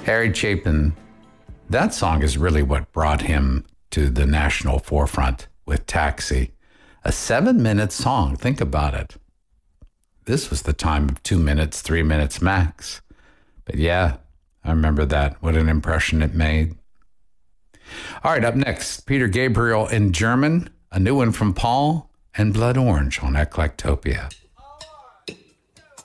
Harry Chapin, that song is really what brought him to the national forefront with Taxi. A 7-minute song, think about it. This was the time of 2 minutes, 3 minutes max. But yeah, I remember that. What an impression it made. All right, up next, Peter Gabriel in German, a new one from Paul, and Blood Orange on Eclectopia.